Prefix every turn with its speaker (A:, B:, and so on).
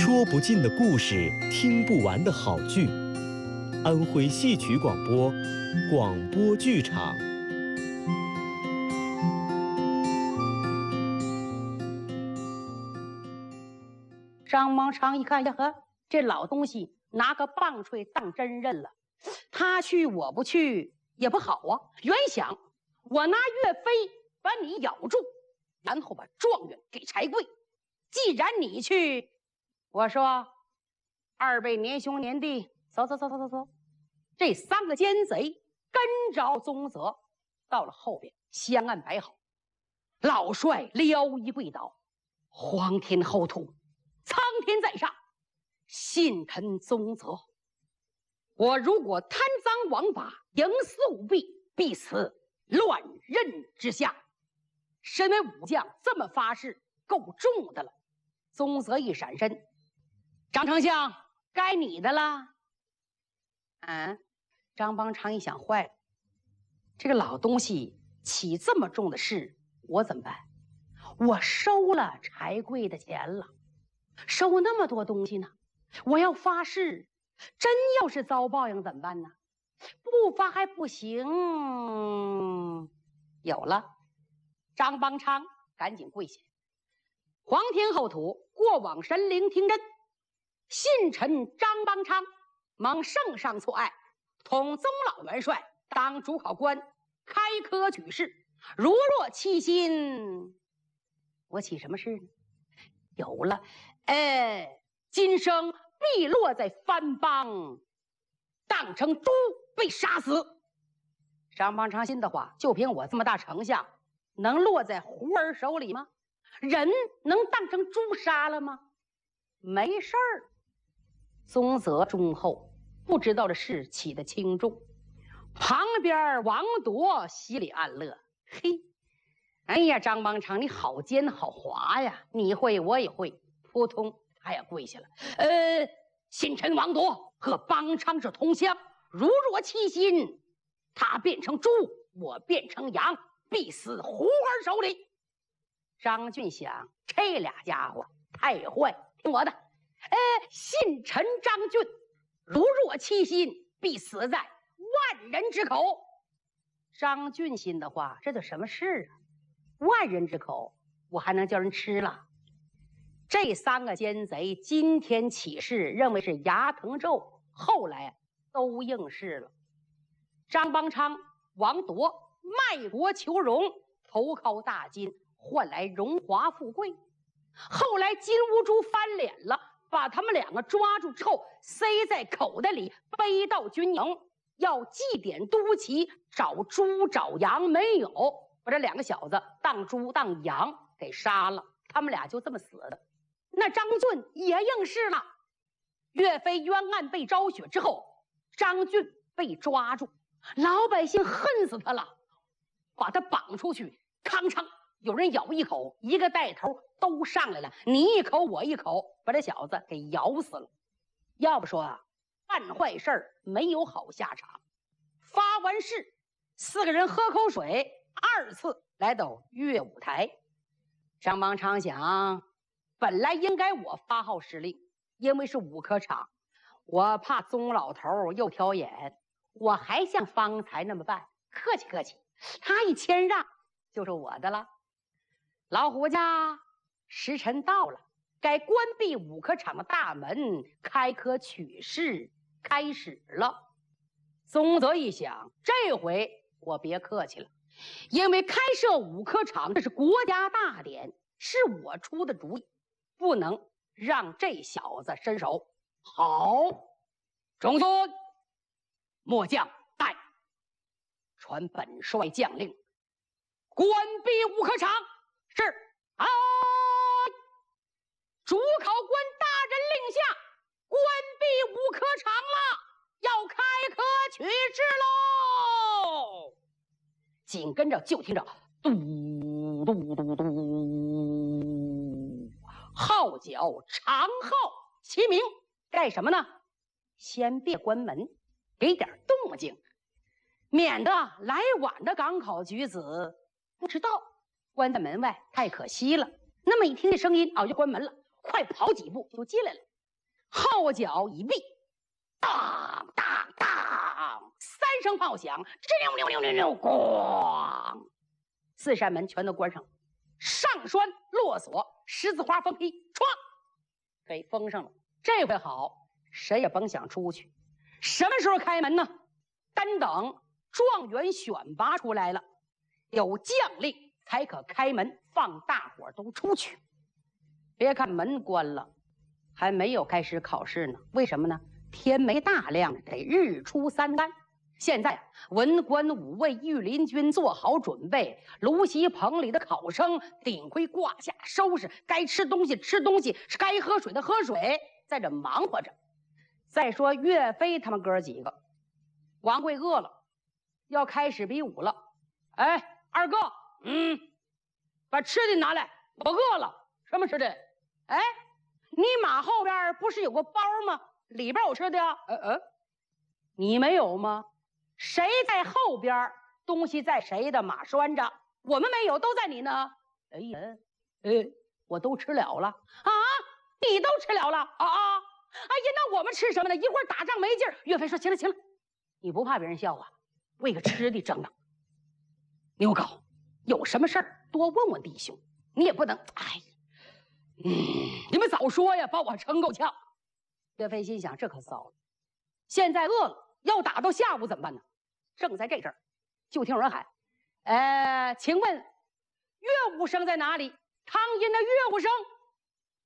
A: 说不尽的故事，听不完的好剧。安徽戏曲广播，广播剧场。
B: 张芒长一看呀呵，这老东西拿个棒槌当真认了，他去我不去也不好啊。原想我拿岳飞把你咬住，然后把状元给柴贵。既然你去，我说二位年兄年弟，走。这三个奸贼跟着宗泽，到了后边香案摆好，老帅撩衣跪倒，皇天厚土，苍天在上，信臣宗泽。我如果贪赃枉法，营私舞弊，必死乱刃之下。身为武将，这么发誓够重的了。宗泽一闪身，张丞相，该你的了。张邦昌一想，坏了，这个老东西起这么重的事，我怎么办？我收了柴贵的钱了，收那么多东西呢，我要发誓，真要是遭报应怎么办呢？不发还不行。有了，张邦昌赶紧跪下，皇天厚土，过往神灵听真，信臣张邦昌蒙圣上错爱，统宗老元帅当主考官，开科举士，如若弃心，我起什么事呢？有了，今生必落在藩邦，当成猪被杀死。张邦昌心的话，就凭我这么大丞相，能落在胡儿手里吗？人能当成猪杀了吗？没事儿。宗泽忠厚，不知道这事起得轻重。旁边王铎心里暗乐，嘿，哎呀，张邦昌你好奸好滑呀，你会我也会。扑通，他也跪下了。信臣王铎和邦昌是同乡，如若欺心，他变成猪，我变成羊，必死胡儿手里。张俊想，这俩家伙太坏，听我的。信臣张俊如若欺心，必死在万人之口。张俊心的话，这叫什么事啊？万人之口，我还能叫人吃了？这三个奸贼今天起事，认为是牙疼咒，后来都应试了。张邦昌、王铎卖国求荣，投靠大金，换来荣华富贵。后来金兀术翻脸了，把他们两个抓住之后，塞在口袋里，背到军营，要祭奠都旗，找猪找羊没有，把这两个小子当猪当羊给杀了，他们俩就这么死的。那张俊也应试了，岳飞冤案被昭雪之后，张俊被抓住，老百姓恨死他了，把他绑出去，吭哧有人咬一口，一个带头都上来了，你一口我一口，把这小子给咬死了。要不说啊，办坏事儿没有好下场。发完誓，四个人喝口水，二次来到乐舞台。张邦昌想，本来应该我发号施令，因为是武科场，我怕宗老头又挑眼，我还像方才那么办，客气客气，他一谦让就是我的了。老虎家，时辰到了，该关闭武科场的大门，开科取士开始了。宗泽一想，这回我别客气了，因为开设武科场这是国家大典，是我出的主意，不能让这小子伸手。好，中孙末将带传本帅将令，关闭武科场。是啊，主考官大人令下，关闭武科场了，要开科取士喽。紧跟着就听着嘟嘟嘟嘟，号角长号齐鸣，干什么呢？先别关门，给点动静，免得来晚的赶考举子不知道。关在门外太可惜了。那么一听这声音，就关门了，快跑几步就进来了。 号角一闭，当当当，3声炮响，吱溜溜溜溜，咣，4扇门全都关上了，上栓落锁，十字花封批，歘，给封上了。这回好，谁也甭想出去。什么时候开门呢？单等状元选拔出来了，有将令才可开门，放大伙都出去。别看门关了，还没有开始考试呢。为什么呢？天没大亮，得日出3竿。现在文官武卫御林军做好准备，炉席棚里的考生顶盔挂下收拾，该吃东西吃东西，该喝水的喝水，在这忙活着。再说岳飞他们哥几个，王贵饿了，要开始比武了。哎，二哥，把吃的拿来，我饿了。什么吃的？哎，你马后边不是有个包吗？里边有吃的呀。你没有吗？谁在后边，东西在谁的马拴着。我们没有，都在你呢。哎呀，我都吃了了啊！你都吃了了啊！哎呀，那我们吃什么呢？一会儿打仗没劲儿。岳飞说：“行了行了，你不怕别人笑啊？为个吃的争了。牛皋，有什么事儿多问问弟兄，你也不能你们早说呀，把我撑够呛。”岳飞心想：这可糟了，现在饿了，要打到下午怎么办呢？正在这阵儿，就听有人喊：“请问乐武生在哪里？”汤阴的乐武生